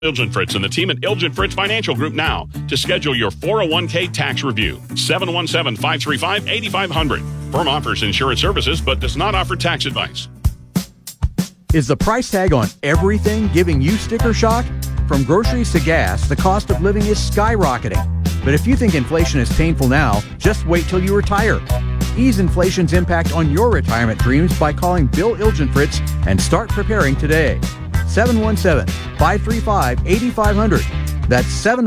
Ilgen Fritz and the team at Ilgen Fritz Financial Group now to schedule your 401k tax review. 717-535-8500. Firm offers insurance services but does not offer tax advice. Is the price tag on everything giving you sticker shock? From groceries to gas, the cost of living is skyrocketing. But if you think inflation is painful now, just wait till you retire. Ease inflation's impact on your retirement dreams by calling Bill Ilgenfritz and start preparing today. 717-535-8500. That's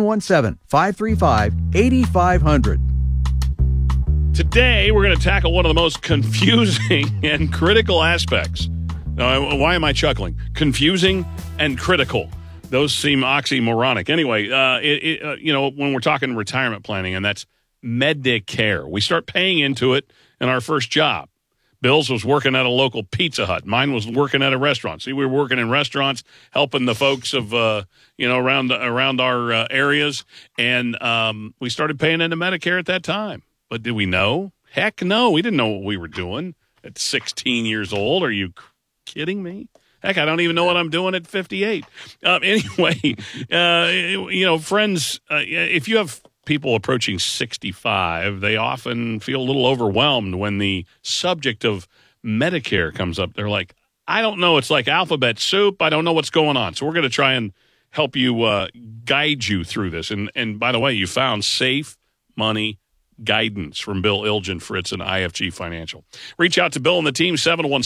717-535-8500. Today, we're going to tackle one of the most confusing and critical aspects. Now, why am I chuckling? Confusing and critical. Those seem oxymoronic. Anyway, when we're talking retirement planning, and that's Medicare. We start paying into it in our first job. Bill's was working at a local Pizza Hut. Mine was working at a restaurant. See, we were working in restaurants, helping the folks of around our areas, and we started paying into Medicare at that time. But did we know? Heck, no. We didn't know what we were doing at 16 years old. Are you kidding me? Heck, I don't even know what I'm doing at 58. Anyway, friends, if you have people approaching 65, they often feel a little overwhelmed when the subject of Medicare comes up. They're like, I don't know. It's like alphabet soup. I don't know what's going on. So we're going to try and help you guide you through this. And by the way, you found safe money guidance from Bill Ilgenfritz and IFG Financial. Reach out to Bill and the team,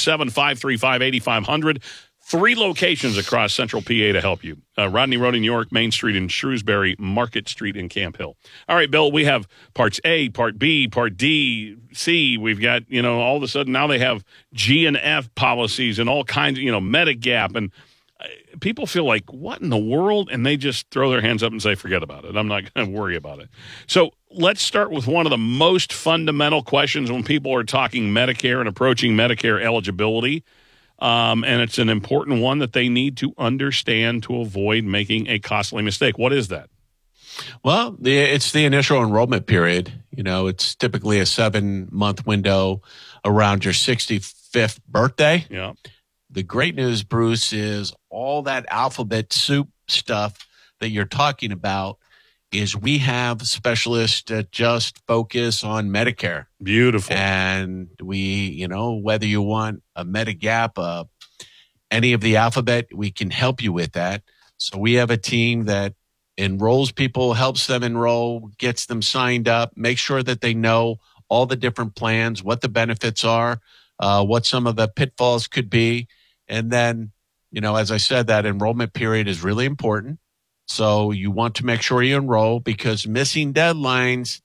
717-535-8500. 3 locations across Central PA to help you. Rodney Road in York, Main Street in Shrewsbury, Market Street in Camp Hill. All right, Bill, we have parts A, part B, part D, C. We've got, all of a sudden now they have G and F policies and all kinds of, Medigap. And people feel like, what in the world? And they just throw their hands up and say, forget about it. I'm not going to worry about it. So let's start with one of the most fundamental questions when people are talking Medicare and approaching Medicare eligibility. And it's an important one that they need to understand to avoid making a costly mistake. What is that? Well, it's the initial enrollment period. It's typically a 7-month window around your 65th birthday. Yeah. The great news, Bruce, is all that alphabet soup stuff that you're talking about is we have specialists that just focus on Medicare. Beautiful. And we, whether you want a Medigap, any of the alphabet, we can help you with that. So we have a team that enrolls people, helps them enroll, gets them signed up, make sure that they know all the different plans, what the benefits are, what some of the pitfalls could be. And then, as I said, that enrollment period is really important. So you want to make sure you enroll because missing deadlines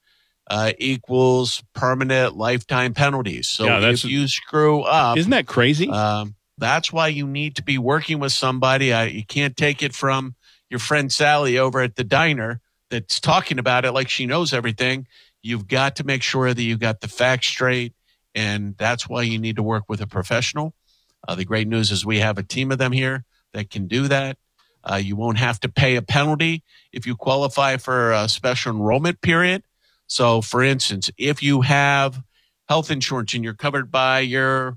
equals permanent lifetime penalties. So if you screw up. Isn't that crazy? That's why you need to be working with somebody. You can't take it from your friend Sally over at the diner that's talking about it like she knows everything. You've got to make sure that you got the facts straight. And that's why you need to work with a professional. The great news is we have a team of them here that can do that. You won't have to pay a penalty if you qualify for a special enrollment period. So, for instance, if you have health insurance and you're covered by your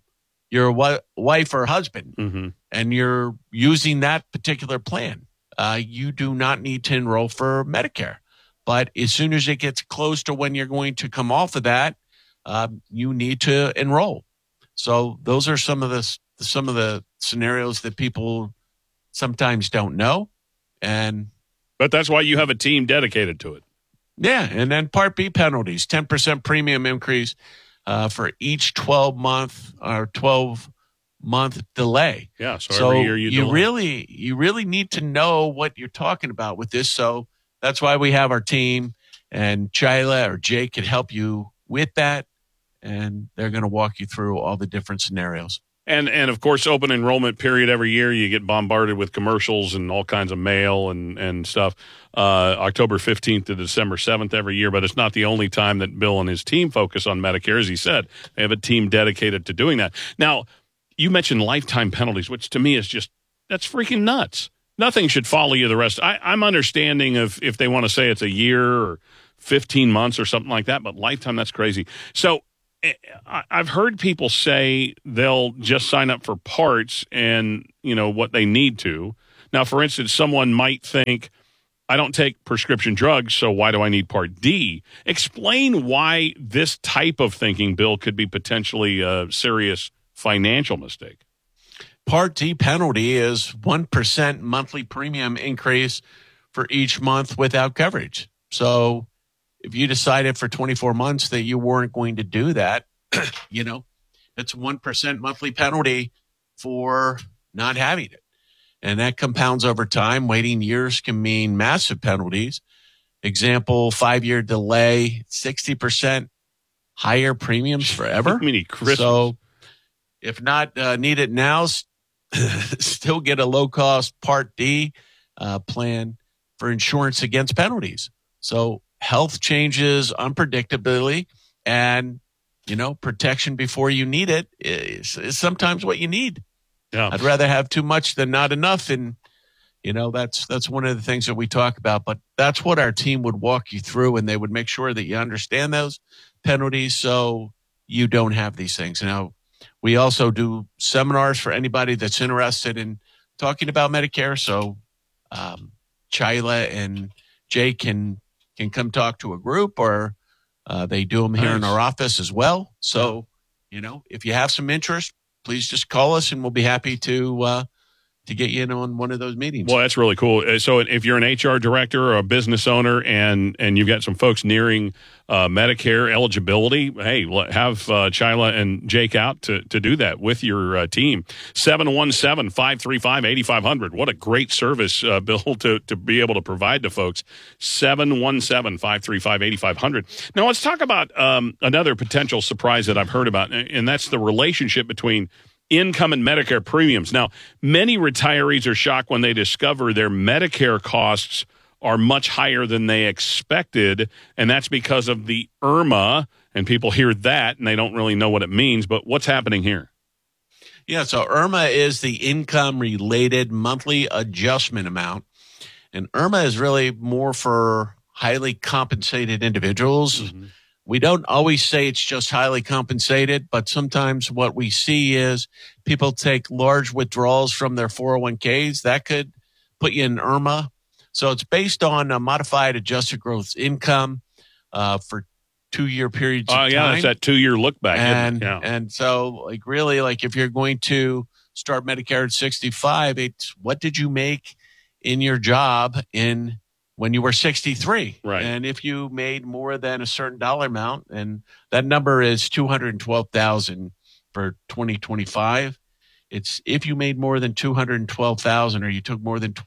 wife or husband, mm-hmm. and you're using that particular plan, you do not need to enroll for Medicare. But as soon as it gets close to when you're going to come off of that, you need to enroll. So those are some of the scenarios that people sometimes don't know. But that's why you have a team dedicated to it. Yeah. And then Part B penalties, 10% premium increase for each 12-month or 12-month delay. Yeah. So every year you really need to know what you're talking about with this. So that's why we have our team, and Chyla or Jake can help you with that. And they're going to walk you through all the different scenarios. And of course, open enrollment period every year, you get bombarded with commercials and all kinds of mail and stuff. October 15th to December 7th every year, but it's not the only time that Bill and his team focus on Medicare. As he said, they have a team dedicated to doing that. Now, you mentioned lifetime penalties, which to me is that's freaking nuts. Nothing should follow you the rest. I'm understanding if they want to say it's a year or 15 months or something like that, but lifetime, that's crazy. So I've heard people say they'll just sign up for parts and, what they need to. Now, for instance, someone might think, I don't take prescription drugs, so why do I need Part D? Explain why this type of thinking, Bill, could be potentially a serious financial mistake. Part D penalty is 1% monthly premium increase for each month without coverage. So if you decided for 24 months that you weren't going to do that, it's 1% monthly penalty for not having it. And that compounds over time. Waiting years can mean massive penalties. Example, 5-year delay, 60% higher premiums forever. Mini Christmas. So if not needed now, still get a low-cost Part D plan for insurance against penalties. So health changes unpredictably, and, protection before you need it is sometimes what you need. Yeah. I'd rather have too much than not enough. And, that's one of the things that we talk about. But that's what our team would walk you through, and they would make sure that you understand those penalties so you don't have these things. Now, we also do seminars for anybody that's interested in talking about Medicare. So Chyla and Jay can come talk to a group, or they do them here in our office as well. So, if you have some interest, please just call us, and we'll be happy to get you in on one of those meetings. Well, that's really cool. So if you're an HR director or a business owner and you've got some folks nearing Medicare eligibility, hey, have Chyla and Jake out to do that with your team. 717-535-8500. What a great service, Bill, to be able to provide to folks. 717-535-8500. Now, let's talk about another potential surprise that I've heard about, and that's the relationship between income and Medicare premiums. Now, many retirees are shocked when they discover their Medicare costs are much higher than they expected, and that's because of the IRMAA, and people hear that, and they don't really know what it means, but what's happening here? Yeah, so IRMAA is the income-related monthly adjustment amount, and IRMAA is really more for highly compensated individuals. Mm-hmm. We don't always say it's just highly compensated, but sometimes what we see is people take large withdrawals from their 401ks. That could put you in IRMAA. So it's based on a modified adjusted gross income for 2-year periods of time. Yeah, that's that 2-year look back. And so if you're going to start Medicare at 65, it's what did you make in your job when you were 63. Right. And if you made more than a certain dollar amount, and that number is $212,000 for 2025. It's if you made more than $212,000, or you took more than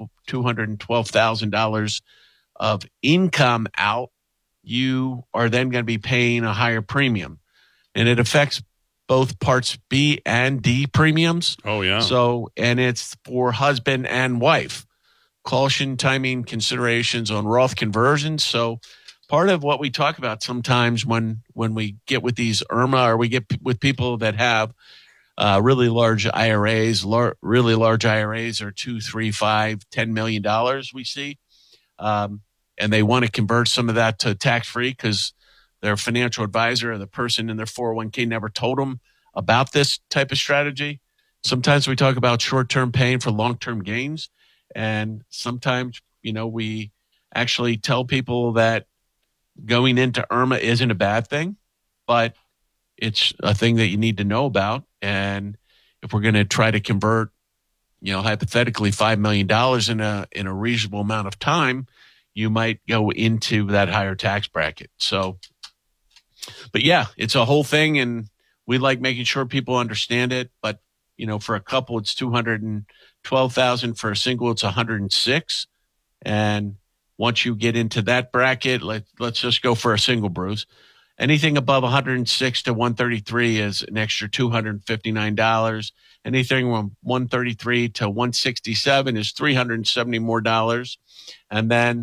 $212,000 of income out, you are then going to be paying a higher premium. And it affects both parts B and D premiums. Oh, yeah. So, and it's for husband and wife. Caution, timing considerations on Roth conversions. So part of what we talk about sometimes when we get with these IRMAA, or we get with people that have really large IRAs, really large IRAs are $2, $3, $5, $10 million we see. And they want to convert some of that to tax-free because their financial advisor or the person in their 401k never told them about this type of strategy. Sometimes we talk about short-term pain for long-term gains. And sometimes, we actually tell people that going into IRMAA isn't a bad thing, but it's a thing that you need to know about. And if we're going to try to convert, hypothetically $5 million in a reasonable amount of time, you might go into that higher tax bracket. So, but yeah, it's a whole thing, and we like making sure people understand it. But for a couple, it's $212,000. For a single, it's $106,000. And once you get into that bracket, let's just go for a single, Bruce. Anything above $106 to $133 is an extra $259. Anything from $133 to $167 is $370 more dollars, and then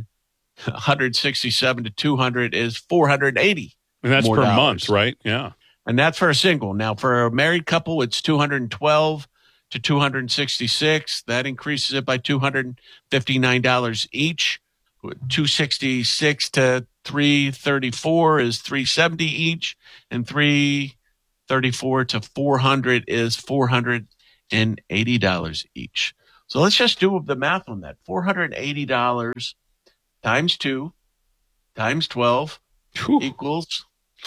$167 to $200 is $480. And that's per month, right? Yeah. And that's for a single. Now, for a married couple, it's $212 to $266. That increases it by $259 each. $266 to $334 is $370 each, and $334 to $400 is $480 each. So let's just do the math on that. $480 times 2 times 12 equals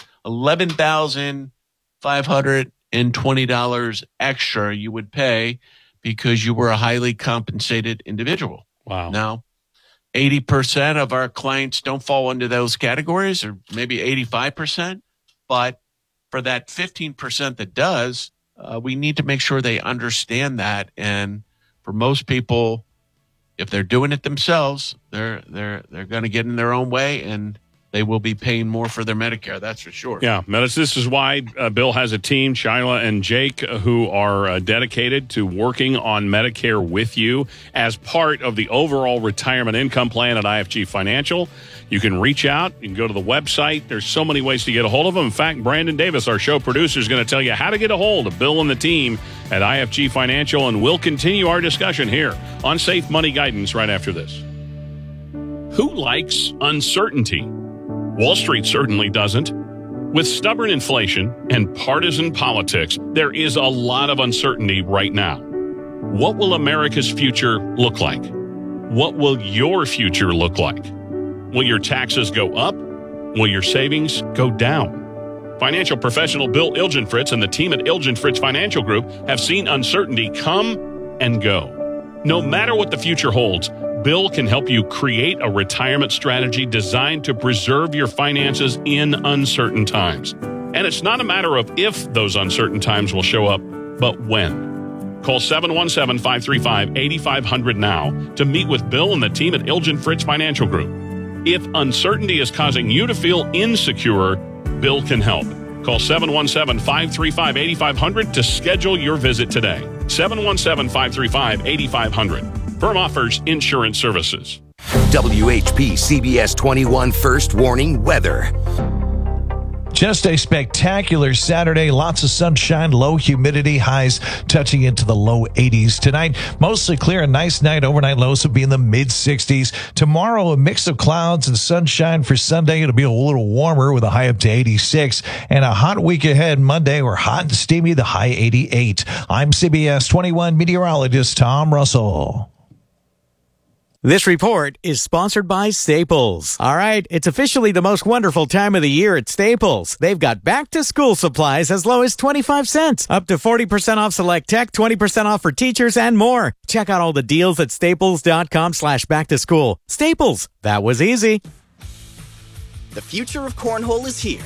$11,520 extra you would pay because you were a highly compensated individual. Wow. Now, 80% of our clients don't fall into those categories, or maybe 85%. But for that 15% that does, we need to make sure they understand that. And for most people, if they're doing it themselves, they're going to get in their own way, and they will be paying more for their Medicare. That's for sure. Yeah, this is why Bill has a team, Shyla and Jake, who are dedicated to working on Medicare with you as part of the overall retirement income plan at IFG Financial. You can reach out. You can go to the website. There's so many ways to get a hold of them. In fact, Brandon Davis, our show producer, is going to tell you how to get a hold of Bill and the team at IFG Financial, and we'll continue our discussion here on Safe Money Guidance right after this. Who likes uncertainty? Wall Street certainly doesn't. With stubborn inflation and partisan politics, there is a lot of uncertainty right now. What will America's future look like? What will your future look like? Will your taxes go up? Will your savings go down? Financial professional Bill Ilgenfritz and the team at Ilgenfritz Financial Group have seen uncertainty come and go. No matter what the future holds, Bill can help you create a retirement strategy designed to preserve your finances in uncertain times. And it's not a matter of if those uncertain times will show up, but when. Call 717-535-8500 now to meet with Bill and the team at Ilgenfritz Financial Group. If uncertainty is causing you to feel insecure, Bill can help. Call 717-535-8500 to schedule your visit today. 717-535-8500. Firm offers insurance services. WHP CBS 21 First Warning Weather. Just a spectacular Saturday. Lots of sunshine, low humidity, highs touching into the low 80s. Tonight, mostly clear, a nice night. Overnight lows will be in the mid-60s. Tomorrow, a mix of clouds and sunshine. For Sunday, it'll be a little warmer with a high up to 86. And a hot week ahead. Monday, we're hot and steamy, the high 88. I'm CBS 21 meteorologist Tom Russell. This report is sponsored by Staples. All right, it's officially the most wonderful time of the year at Staples. They've got back-to-school supplies as low as 25 cents, up to 40% off select tech, 20% off for teachers, and more. Check out all the deals at staples.com/back-to-school. Staples, that was easy. The future of cornhole is here.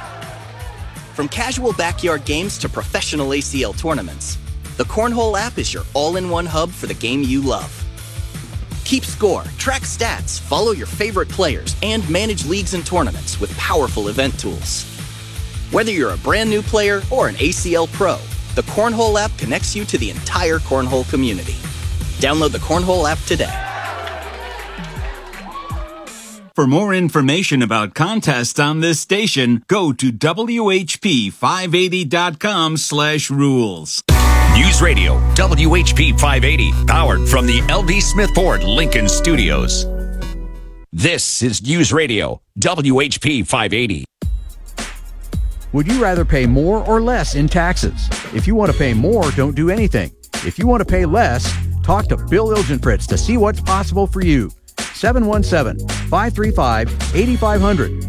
From casual backyard games to professional ACL tournaments, the Cornhole app is your all-in-one hub for the game you love. Keep score, track stats, follow your favorite players, and manage leagues and tournaments with powerful event tools. Whether you're a brand new player or an ACL pro, the Cornhole app connects you to the entire Cornhole community. Download the Cornhole app today. For more information about contests on this station, go to WHP580.com/rules. News Radio, WHP 580, powered from the L.D. Smith Ford Lincoln Studios. This is News Radio, WHP 580. Would you rather pay more or less in taxes? If you want to pay more, don't do anything. If you want to pay less, talk to Bill Ilgenfritz to see what's possible for you. 717-535-8500.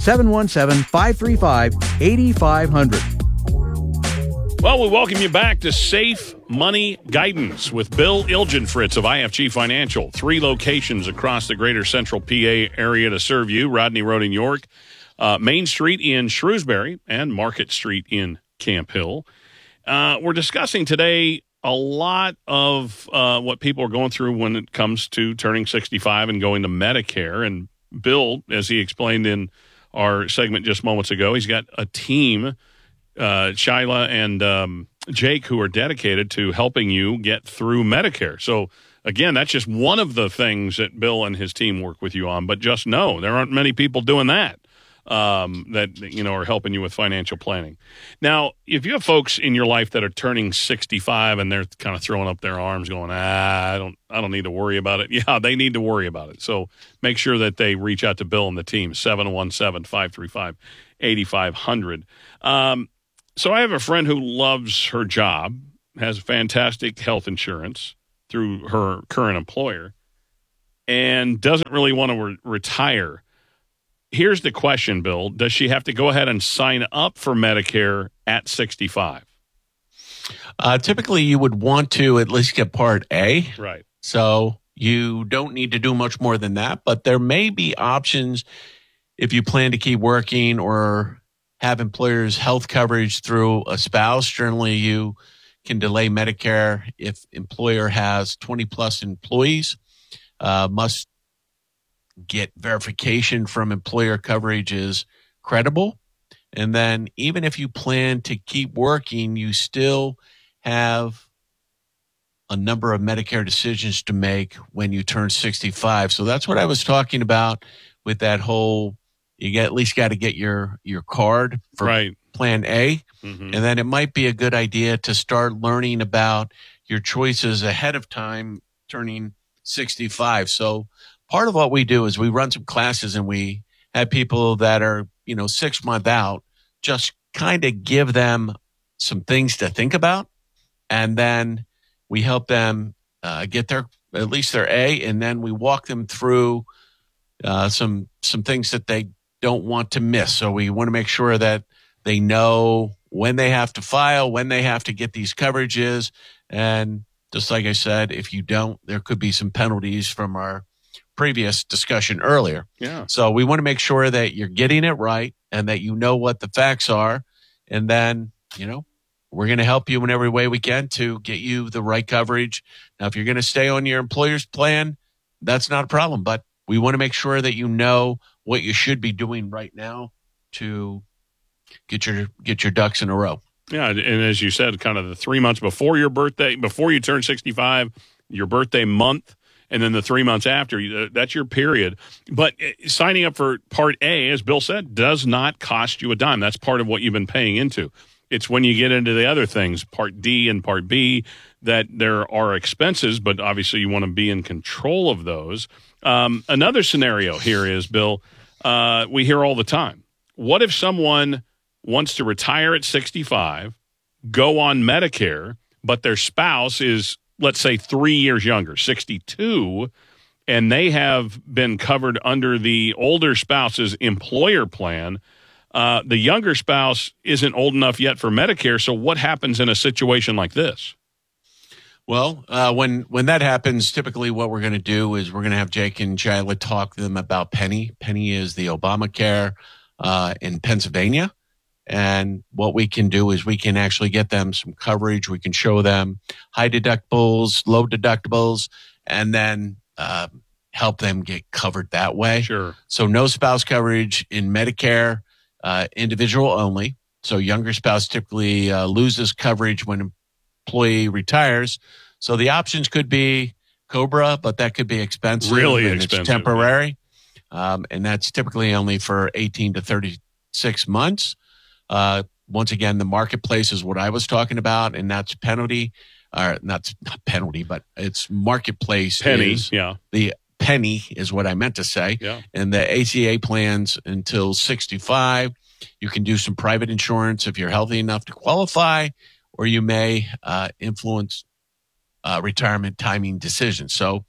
717-535-8500. Well, we welcome you back to Safe Money Guidance with Bill Ilgenfritz of IFG Financial. 3 locations across the greater central PA area to serve you. Rodney Road in York, Main Street in Shrewsbury, and Market Street in Camp Hill. We're discussing today a lot of what people are going through when it comes to turning 65 and going to Medicare. And Bill, as he explained in our segment just moments ago, he's got a team, Shyla and Jake, who are dedicated to helping you get through Medicare. So, again, that's just one of the things that Bill and his team work with you on. But just know there aren't many people doing that, are helping you with financial planning. Now, if you have folks in your life that are turning 65 and they're kind of throwing up their arms going, I don't need to worry about it. Yeah, they need to worry about it. So make sure that they reach out to Bill and the team, 717-535-8500. So I have a friend who loves her job, has fantastic health insurance, through her current employer and doesn't really want to retire. Here's the question, Bill. Does she have to go ahead and sign up for Medicare at 65? Typically, you would want to at least get Part A. Right. So you don't need to do much more than that, but there may be options if you plan to keep working or have employers' health coverage through a spouse. Generally, you can delay Medicare if employer has 20 plus employees, must get verification from employer coverage is credible. And then even if you plan to keep working, you still have a number of Medicare decisions to make when you turn 65. So that's what I was talking about with that whole, at least got to get your card for Plan A. Mm-hmm. And then it might be a good idea to start learning about your choices ahead of time turning 65. So part of what we do is we run some classes and we have people that are, 6 months out, just kind of give them some things to think about. And then we help them get at least their A, and then we walk them through some things that they don't want to miss. So we want to make sure that they know when they have to file, when they have to get these coverages. And just like I said, if you don't, there could be some penalties from our previous discussion earlier. Yeah. So we want to make sure that you're getting it right and that you know what the facts are. And then, we're going to help you in every way we can to get you the right coverage. Now, if you're going to stay on your employer's plan, that's not a problem. But we want to make sure that you know what you should be doing right now to get your ducks in a row. Yeah, and as you said, kind of the 3 months before your birthday, before you turn 65, your birthday month, and then the 3 months after, that's your period. But signing up for Part A, as Bill said, does not cost you a dime. That's part of what you've been paying into. It's when you get into the other things, Part D and Part B, that there are expenses, but obviously you want to be in control of those. Another scenario here is, Bill, we hear all the time. What if someone wants to retire at 65, go on Medicare, but their spouse is, let's say, 3 years younger, 62, and they have been covered under the older spouse's employer plan? The younger spouse isn't old enough yet for Medicare, so what happens in a situation like this? Well, when that happens, typically what we're going to do is we're going to have Jake and Jayla talk to them about Penny. Penny is the Obamacare in Pennsylvania. And what we can do is we can actually get them some coverage. We can show them high deductibles, low deductibles, and then help them get covered that way. Sure. So no spouse coverage in Medicare, individual only. So younger spouse typically loses coverage when employee retires. So the options could be COBRA, but that could be expensive. Really and expensive. It's temporary. And that's typically only for 18 to 36 months. Once again, the marketplace is what I was talking about, and that's penalty, or not penalty, but it's marketplace. Penny, yeah. The penny is what I meant to say. Yeah. And the ACA plans until 65. You can do some private insurance if you're healthy enough to qualify, or you may influence retirement timing decisions. So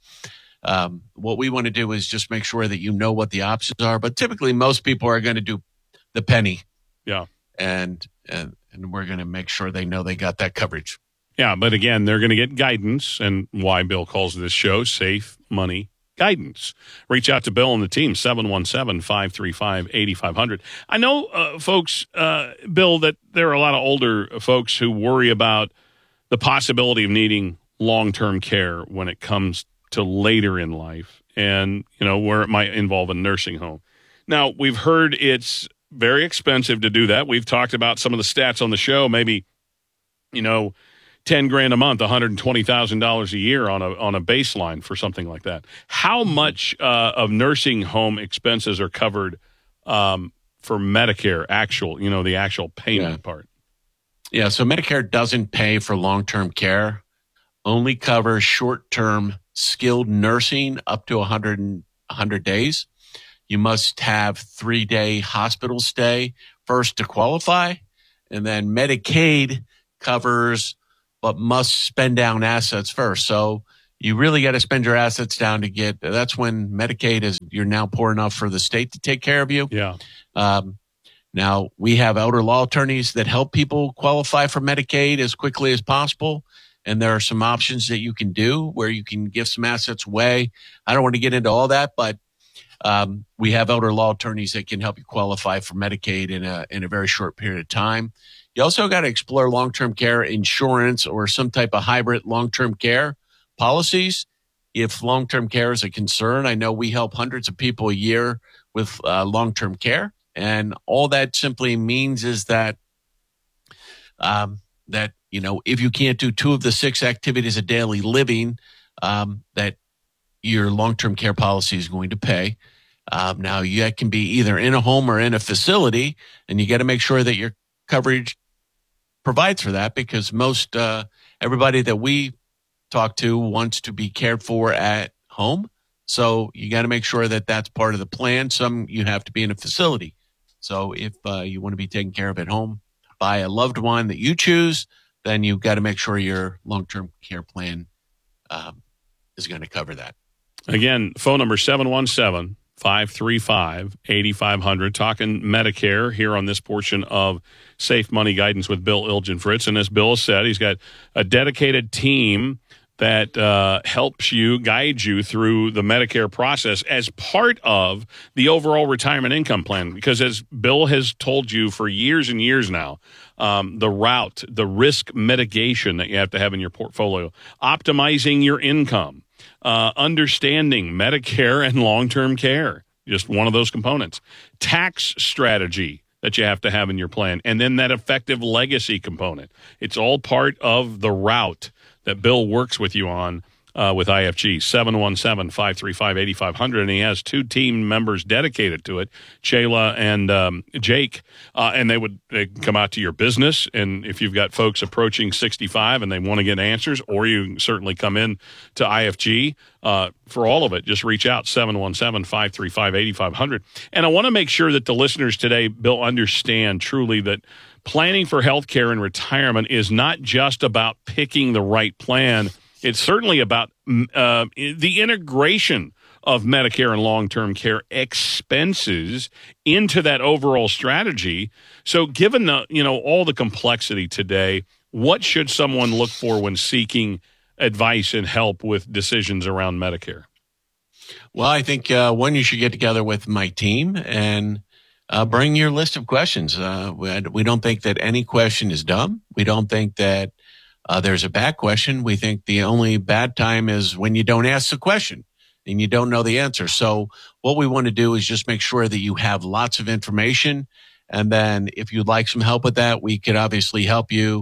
what we want to do is just make sure that you know what the options are. But typically, most people are going to do the penny. Yeah. And we're going to make sure they know they got that coverage. Yeah, but again, they're going to get guidance, and why Bill calls this show Safe Money Guidance. Reach out to Bill and the team, 717-535-8500. I know, folks, Bill, that there are a lot of older folks who worry about the possibility of needing long-term care when it comes to later in life and, where it might involve a nursing home. Now, we've heard it's very expensive to do that. We've talked about some of the stats on the show, maybe, $10,000 a month, $120,000 a year on a baseline for something like that. How much of nursing home expenses are covered for Medicare, the actual payment part? Yeah, so Medicare doesn't pay for long-term care, only covers short-term skilled nursing up to 100 days. You must have 3-day hospital stay first to qualify, and then Medicaid covers but must spend down assets first. So you really got to spend your assets down to get. That's when Medicaid is. You're now poor enough for the state to take care of you. Yeah. Now we have elder law attorneys that help people qualify for Medicaid as quickly as possible. And there are some options that you can do where you can give some assets away. I don't want to get into all that, but we have elder law attorneys that can help you qualify for Medicaid in a very short period of time. You also got to explore long-term care insurance or some type of hybrid long-term care policies. If long-term care is a concern, I know we help hundreds of people a year with long-term care. And all that simply means is that, if you can't do 2 of the 6 activities of daily living, that your long-term care policy is going to pay. Now, that can be either in a home or in a facility, and you got to make sure that your coverage provides for that, because most everybody that we talk to wants to be cared for at home. So you got to make sure that that's part of the plan. Some you have to be in a facility. So if you want to be taken care of at home by a loved one that you choose, then you've got to make sure your long-term care plan is going to cover that. Again, phone number 717-535-8500. Talking Medicare here on this portion of Safe Money Guidance with Bill Ilgenfritz. And as Bill said, he's got a dedicated team that helps you, guides you through the Medicare process as part of the overall retirement income plan. Because as Bill has told you for years and years now, the route, the risk mitigation that you have to have in your portfolio, optimizing your income, understanding Medicare and long-term care, just one of those components, tax strategy that you have to have in your plan, and then that effective legacy component. It's all part of the route that Bill works with you on with IFG, 717-535-8500, and he has 2 team members dedicated to it, Chayla and Jake, and they come out to your business, and if you've got folks approaching 65 and they want to get answers, or you can certainly come in to IFG for all of it. Just reach out, 717-535-8500. And I want to make sure that the listeners today, Bill, understand truly that planning for health care and retirement is not just about picking the right plan. It's certainly about the integration of Medicare and long-term care expenses into that overall strategy. So given the, all the complexity today, what should someone look for when seeking advice and help with decisions around Medicare? Well, I think one, you should get together with my team and bring your list of questions. We don't think that any question is dumb. We don't think that there's a bad question. We think the only bad time is when you don't ask the question and you don't know the answer. So what we want to do is just make sure that you have lots of information. And then if you'd like some help with that, we could obviously help you.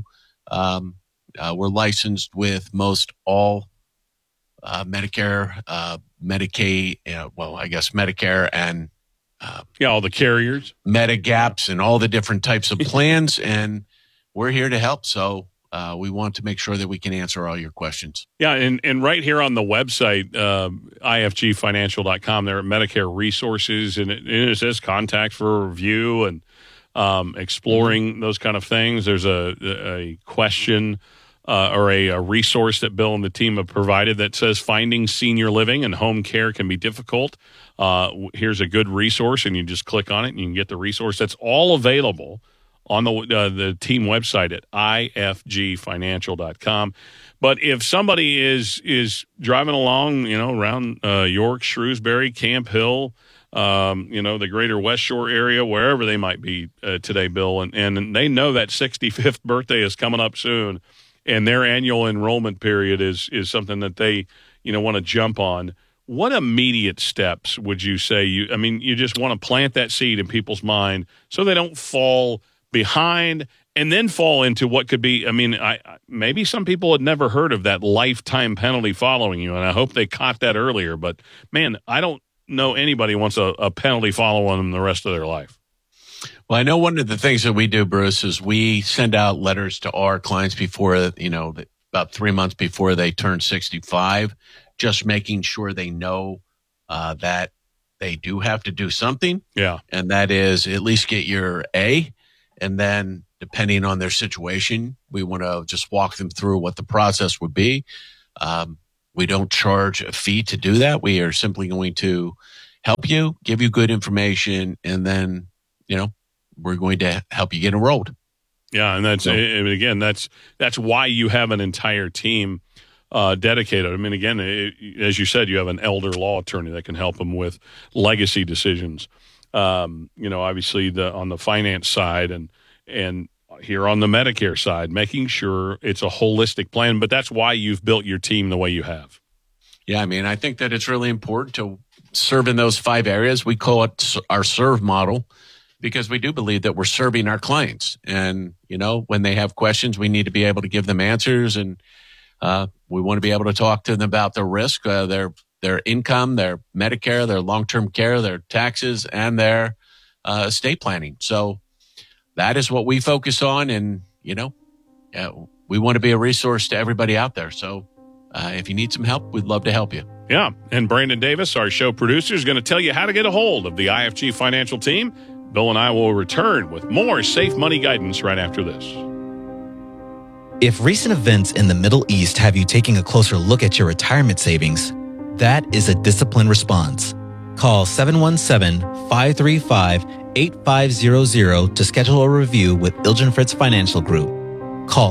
We're licensed with most all Medicare, Medicaid, I guess Medicare and all the carriers, Medigaps, and all the different types of plans. And we're here to help. So we want to make sure that we can answer all your questions. Yeah, and right here on the website, ifgfinancial.com, there are Medicare resources, and it says contact for review and exploring those kind of things. There's a question or a resource that Bill and the team have provided that says finding senior living and home care can be difficult. Here's a good resource, and you just click on it, and you can get the resource. That's all available on the team website at ifgfinancial.com. But if somebody is driving along, around York, Shrewsbury, Camp Hill, the greater West Shore area, wherever they might be today, Bill, and they know that 65th birthday is coming up soon, and their annual enrollment period is something that they, want to jump on. What immediate steps would you say you just want to plant that seed in people's mind so they don't fall behind and then fall into what could be, maybe some people had never heard of that lifetime penalty following you, and I hope they caught that earlier. But, man, I don't know anybody wants a penalty following them the rest of their life. Well, I know one of the things that we do, Bruce, is we send out letters to our clients before, about 3 months before they turn 65, just making sure they know that they do have to do something. Yeah. And that is at least get your A. And then depending on their situation, we want to just walk them through what the process would be. We don't charge a fee to do that. We are simply going to help you, give you good information, and then, we're going to help you get enrolled. Yeah, and that's why you have an entire team dedicated. I mean, again, as you said, you have an elder law attorney that can help them with legacy decisions. Obviously on the finance side and here on the Medicare side, making sure it's a holistic plan. But that's why you've built your team the way you have. Yeah, I mean, I think that it's really important to serve in those 5 areas. We call it our serve model because we do believe that we're serving our clients. And, when they have questions, we need to be able to give them answers. And we want to be able to talk to them about their risk, their income, their Medicare, their long-term care, their taxes, and their estate planning. So that is what we focus on. And, we want to be a resource to everybody out there. So if you need some help, we'd love to help you. Yeah. And Brandon Davis, our show producer, is going to tell you how to get a hold of the IFG Financial team. Bill and I will return with more safe money guidance right after this. If recent events in the Middle East have you taking a closer look at your retirement savings, that is a disciplined response. Call 717-535-8500 to schedule a review with Ilgen Fritz Financial Group. Call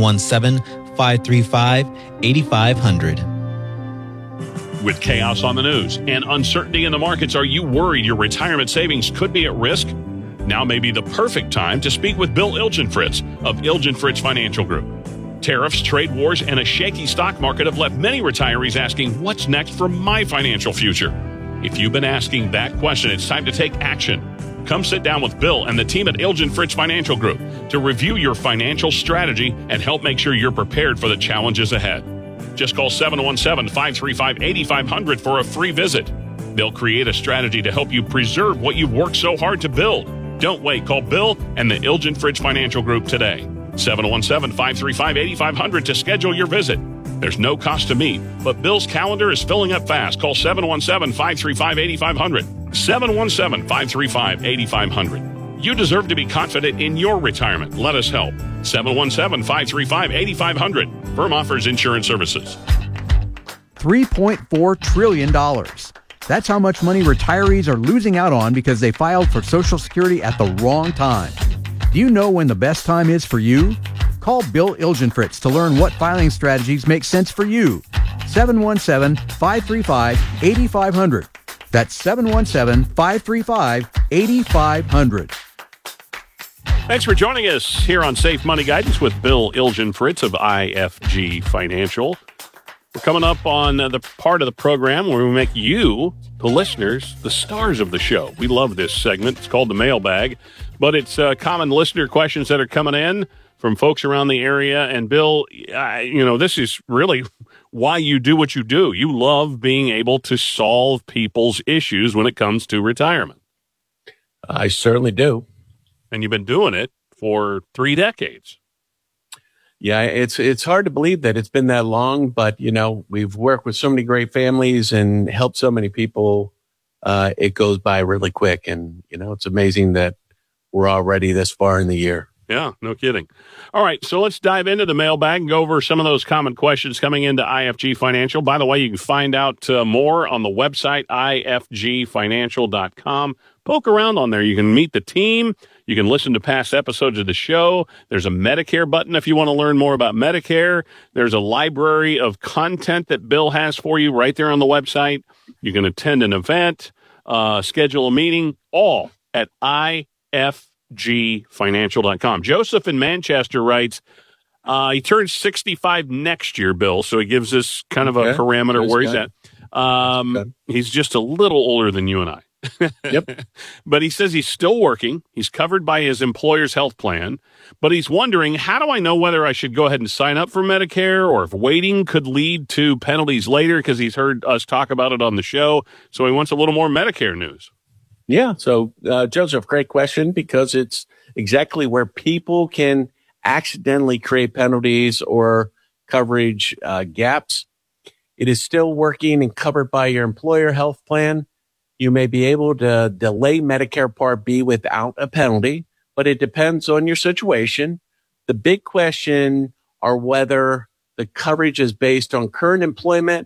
717-535-8500. With chaos on the news and uncertainty in the markets, are you worried your retirement savings could be at risk? Now may be the perfect time to speak with Bill Ilgen Fritz of Ilgen Fritz Financial Group. Tariffs, trade wars, and a shaky stock market have left many retirees asking, what's next for my financial future? If you've been asking that question, it's time to take action. Come sit down with Bill and the team at Ilgen Fritz Financial Group to review your financial strategy and help make sure you're prepared for the challenges ahead. Just call 717-535-8500 for a free visit. They'll create a strategy to help you preserve what you've worked so hard to build. Don't wait. Call Bill and the Ilgen Fritz Financial Group today. 717-535-8500 to schedule your visit. There's no cost to meet, but Bill's calendar is filling up fast. Call 717-535-8500. 717-535-8500. You deserve to be confident in your retirement. Let us help. 717-535-8500. Firm offers insurance services. $3.4 trillion. That's how much money retirees are losing out on because they filed for Social Security at the wrong time. Do you know when the best time is for you? Call Bill Ilgen Fritz to learn what filing strategies make sense for you. 717-535-8500. That's 717-535-8500. Thanks for joining us here on Safe Money Guidance with Bill Ilgen Fritz of IFG Financial. We're coming up on the part of the program where we make you, the listeners, the stars of the show. We love this segment. It's called the Mailbag, but it's common listener questions that are coming in from folks around the area. And Bill, this is really why you do what you do. You love being able to solve people's issues when it comes to retirement. I certainly do. And you've been doing it for 3 decades. Yeah, it's hard to believe that it's been that long, but, we've worked with so many great families and helped so many people. It goes by really quick. And, it's amazing that we're already this far in the year. Yeah, no kidding. All right, so let's dive into the mailbag and go over some of those common questions coming into IFG Financial. By the way, you can find out more on the website, ifgfinancial.com. Poke around on there. You can meet the team. You can listen to past episodes of the show. There's a Medicare button if you want to learn more about Medicare. There's a library of content that Bill has for you right there on the website. You can attend an event, schedule a meeting, all at ifgfinancial.com. Joseph in Manchester writes, he turns 65 next year, Bill, so he gives us kind of a parameter where he's at. He's just a little older than you and I. Yep. But he says he's still working. He's covered by his employer's health plan, but he's wondering, how do I know whether I should go ahead and sign up for Medicare or if waiting could lead to penalties later, because he's heard us talk about it on the show. So he wants a little more Medicare news. Yeah. So, Joseph, great question, because it's exactly where people can accidentally create penalties or coverage gaps. It is still working and covered by your employer health plan. You may be able to delay Medicare Part B without a penalty, but it depends on your situation. The big question are whether the coverage is based on current employment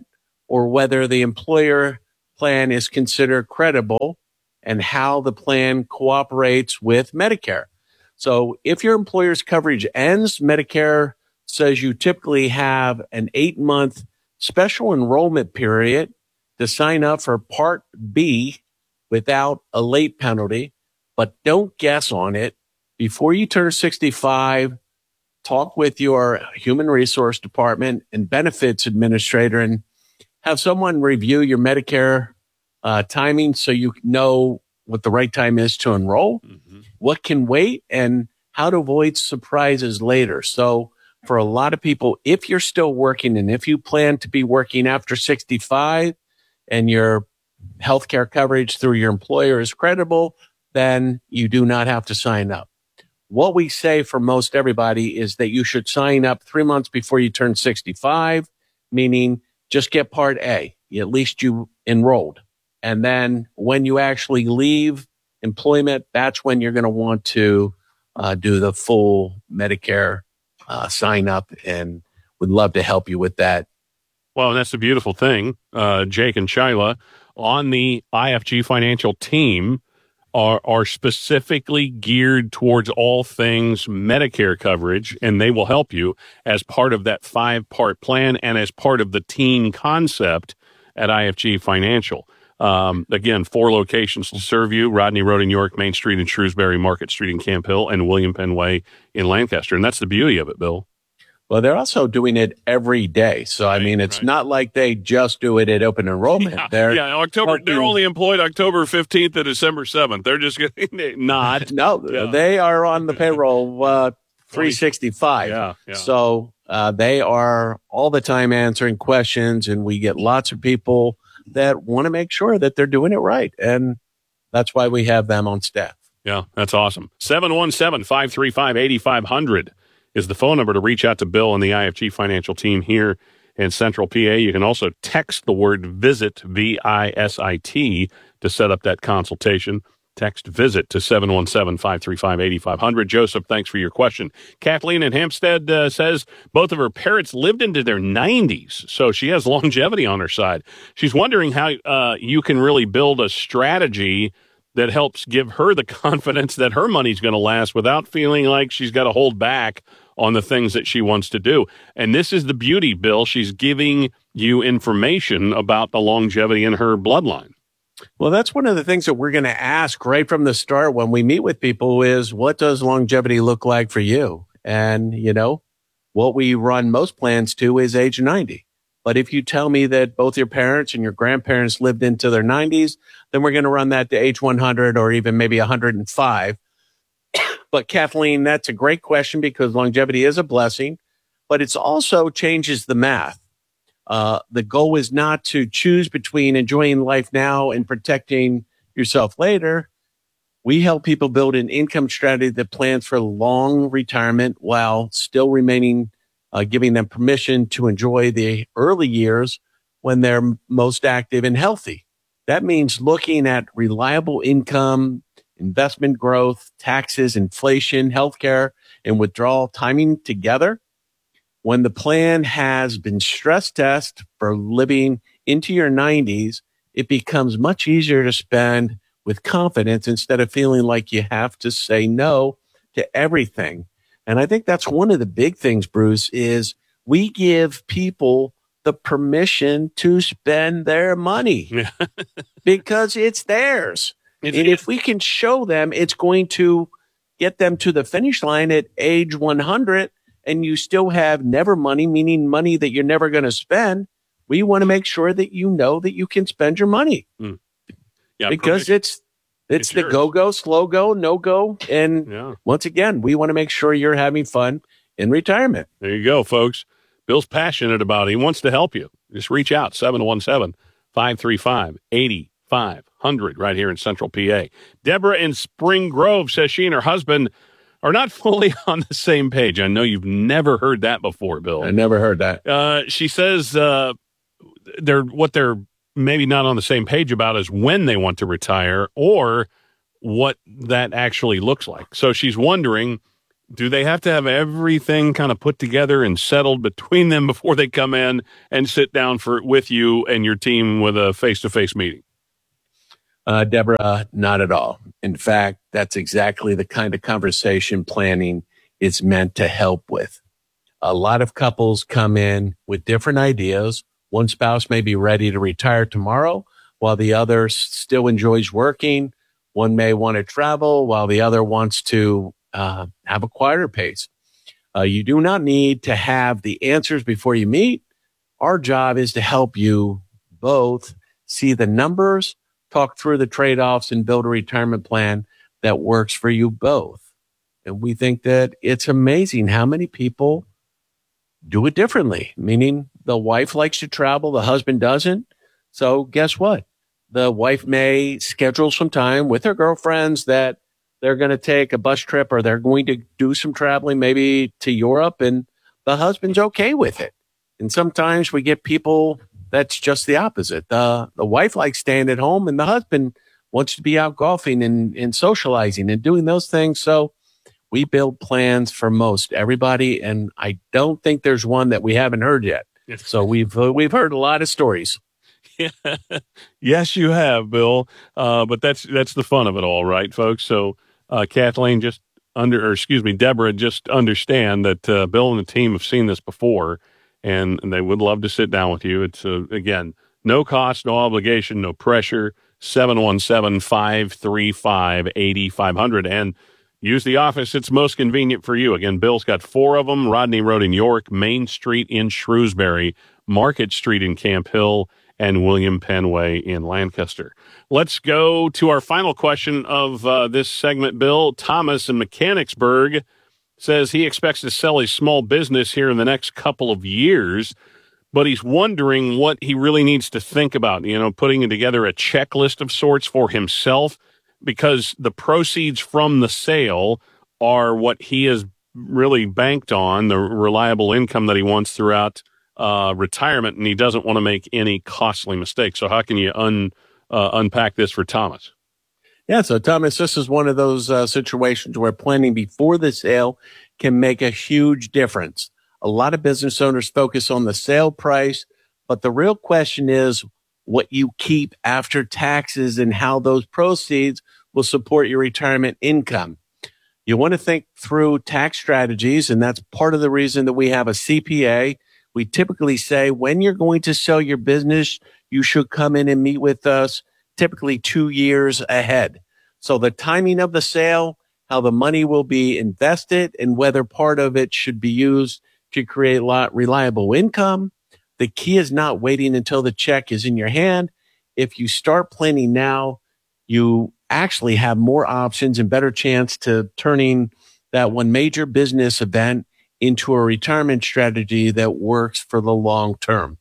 or whether the employer plan is considered credible and how the plan cooperates with Medicare. So if your employer's coverage ends, Medicare says you typically have an 8-month special enrollment period to sign up for Part B without a late penalty, but don't guess on it. Before you turn 65, talk with your human resource department and benefits administrator and have someone review your Medicare timing so you know what the right time is to enroll, what can wait, and how to avoid surprises later. So for a lot of people, if you're still working and if you plan to be working after 65 and your healthcare coverage through your employer is credible, then you do not have to sign up. What we say for most everybody is that you should sign up 3 months before you turn 65, meaning just get Part A. At least you enrolled. And then when you actually leave employment, that's when you're going to want to do the full Medicare sign up, and would love to help you with that. Well, and that's the beautiful thing. Jake and Shyla on the IFG Financial team are specifically geared towards all things Medicare coverage, and they will help you as part of that 5-part plan and as part of the teen concept at IFG Financial. Again, 4 locations to serve you: Rodney Road in York, Main Street in Shrewsbury, Market Street in Camp Hill, and William Penn Way in Lancaster. And that's the beauty of it, Bill. Well, they're also doing it every day. So, I mean, it's not like they just do it at open enrollment. They're only employed October 15th to December 7th. They're just getting not. No, they are on the payroll 365. Yeah. So they are all the time answering questions, and we get lots of people that want to make sure that they're doing it right. And that's why we have them on staff. Yeah, that's awesome. 717-535-8500 is the phone number to reach out to Bill and the IFG Financial team here in Central PA. You can also text the word VISIT, VISIT, to set up that consultation. Text VISIT to 717-535-8500. Joseph, thanks for your question. Kathleen in Hampstead says both of her parents lived into their 90s, so she has longevity on her side. She's wondering how you can really build a strategy that helps give her the confidence that her money's going to last without feeling like she's got to hold back on the things that she wants to do. And this is the beauty, Bill. She's giving you information about the longevity in her bloodline. Well, that's one of the things that we're going to ask right from the start when we meet with people is, what does longevity look like for you? And, what we run most plans to is age 90. But if you tell me that both your parents and your grandparents lived into their 90s, then we're going to run that to age 100 or even maybe 105. But Kathleen, that's a great question because longevity is a blessing, but it's also changes the math. The goal is not to choose between enjoying life now and protecting yourself later. We help people build an income strategy that plans for long retirement while still remaining giving them permission to enjoy the early years when they're most active and healthy. That means looking at reliable income, investment growth, taxes, inflation, healthcare, and withdrawal timing together. When the plan has been stress tested for living into your 90s, it becomes much easier to spend with confidence instead of feeling like you have to say no to everything. And I think that's one of the big things, Bruce, is we give people the permission to spend their money because it's theirs. And if we can show them, it's going to get them to the finish line at age 100 and you still have never money, meaning money that you're never going to spend. We want to make sure that you know that you can spend your money because it's the go, slow go, no go. And once again, we want to make sure you're having fun in retirement. There you go, folks. Bill's passionate about it. He wants to help you. Just reach out, 717-535-8500 right here in Central PA. Deborah in Spring Grove says she and her husband are not fully on the same page. I know you've never heard that before, Bill. I never heard that. She says they're maybe not on the same page about is when they want to retire or what that actually looks like. So she's wondering, Do they have to have everything kind of put together and settled between them before they come in and sit down with you and your team with a face-to-face meeting? Deborah, not at all. In fact, that's exactly the kind of conversation planning is meant to help with. A lot of couples come in with different ideas. One spouse may be ready to retire tomorrow, while the other still enjoys working. One may want to travel, while the other wants to have a quieter pace. You do not need to have the answers before you meet. Our job is to help you both see the numbers, talk through the trade-offs, and build a retirement plan that works for you both. And we think that it's amazing how many people do it differently, meaning the wife likes to travel, the husband doesn't. So guess what? The wife may schedule some time with her girlfriends that they're going to take a bus trip or they're going to do some traveling, maybe to Europe, and the husband's okay with it. And sometimes we get people that's just the opposite. The wife likes staying at home and the husband wants to be out golfing and socializing and doing those things. So we build plans for most everybody. And I don't think there's one that we haven't heard yet. So we've heard a lot of stories. Yes, you have, Bill. But that's the fun of it all, right, folks? So, Kathleen, Deborah, just understand that Bill and the team have seen this before, and they would love to sit down with you. It's, again, no cost, no obligation, no pressure, 717-535-8500. And use the office it's most convenient for you. Again, Bill's got 4 of them: Rodney Road in York, Main Street in Shrewsbury, Market Street in Camp Hill, and William Penn Way in Lancaster. Let's go to our final question of this segment, Bill. Thomas in Mechanicsburg says he expects to sell his small business here in the next couple of years, but he's wondering what he really needs to think about, putting together a checklist of sorts for himself, because the proceeds from the sale are what he has really banked on, the reliable income that he wants throughout retirement, and he doesn't want to make any costly mistakes. So how can you unpack this for Thomas? Yeah, so Thomas, this is one of those situations where planning before the sale can make a huge difference. A lot of business owners focus on the sale price, but the real question is what you keep after taxes and how those proceeds will support your retirement income. You want to think through tax strategies, and that's part of the reason that we have a CPA. We typically say when you're going to sell your business, you should come in and meet with us typically 2 years ahead. So the timing of the sale, how the money will be invested, and whether part of it should be used to create reliable income. The key is not waiting until the check is in your hand. If you start planning now, you actually have more options and better chance to turning that one major business event into a retirement strategy that works for the long term.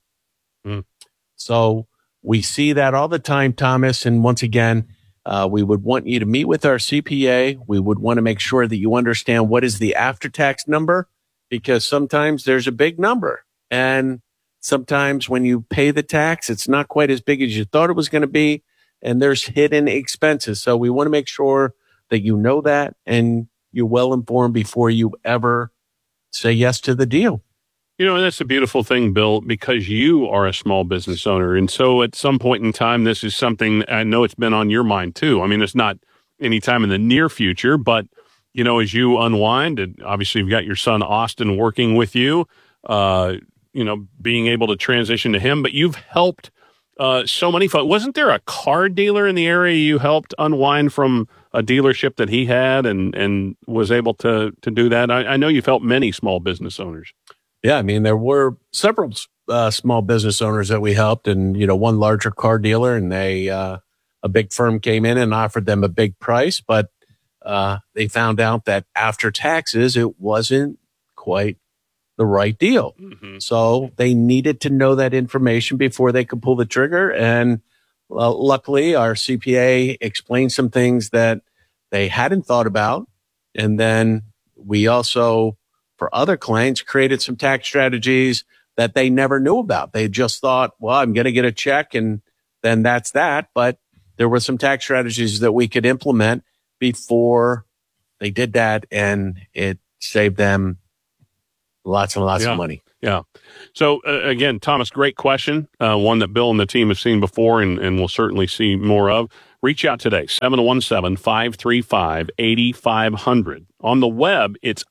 So we see that all the time, Thomas. And once again, we would want you to meet with our CPA. We would want to make sure that you understand what is the after-tax number, because sometimes there's a big number. And sometimes when you pay the tax, it's not quite as big as you thought it was going to be. And there's hidden expenses. So we want to make sure that you know that and you're well informed before you ever say yes to the deal. And that's a beautiful thing, Bill, because you are a small business owner. And so at some point in time, this is something I know it's been on your mind too. I mean, it's not any time in the near future, but, as you unwind, and obviously you've got your son, Austin, working with you, being able to transition to him, but you've helped so many folks. Wasn't there a car dealer in the area you helped unwind from a dealership that he had and was able to do that? I know you've helped many small business owners. Yeah, I mean, there were several small business owners that we helped, and, one larger car dealer, and a big firm came in and offered them a big price, but they found out that after taxes, it wasn't quite the right deal. Mm-hmm. So they needed to know that information before they could pull the trigger. And luckily, our CPA explained some things that they hadn't thought about. And then we also, for other clients, created some tax strategies that they never knew about. They just thought, well, I'm going to get a check and then that's that. But there were some tax strategies that we could implement before they did that. And it save them lots and lots of money. Yeah. So, again, Thomas, great question. One that Bill and the team have seen before and will certainly see more of. Reach out today, 717-535-8500. On the web, it's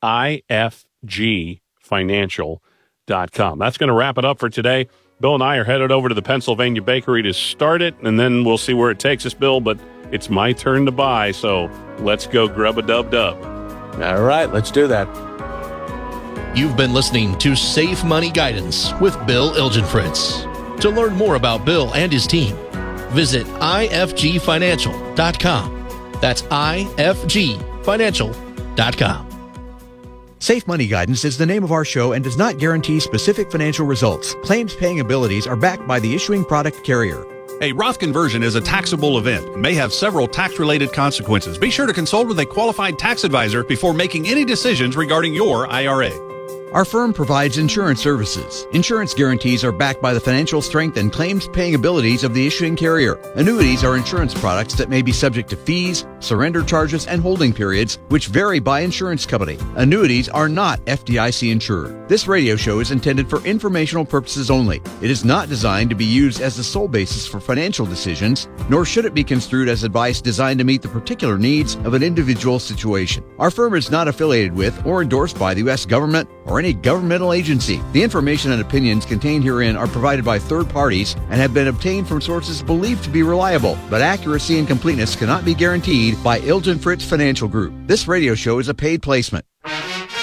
ifgfinancial.com. That's going to wrap it up for today. Bill and I are headed over to the Pennsylvania Bakery to start it, and then we'll see where it takes us, Bill. But it's my turn to buy, so let's go grub a dub-dub. All right, let's do that. You've been listening to Safe Money Guidance with Bill Ilgenfritz. To learn more about Bill and his team, visit ifgfinancial.com. That's ifgfinancial.com. Safe Money Guidance is the name of our show and does not guarantee specific financial results. Claims paying abilities are backed by the issuing product carrier. A Roth conversion is a taxable event and may have several tax-related consequences. Be sure to consult with a qualified tax advisor before making any decisions regarding your IRA. Our firm provides insurance services. Insurance guarantees are backed by the financial strength and claims-paying abilities of the issuing carrier. Annuities are insurance products that may be subject to fees, surrender charges, and holding periods, which vary by insurance company. Annuities are not FDIC insured. This radio show is intended for informational purposes only. It is not designed to be used as the sole basis for financial decisions, nor should it be construed as advice designed to meet the particular needs of an individual situation. Our firm is not affiliated with or endorsed by the U.S. government or any governmental agency. The information and opinions contained herein are provided by third parties and have been obtained from sources believed to be reliable, but accuracy and completeness cannot be guaranteed by Ilgenfritz Financial Group. This radio show is a paid placement.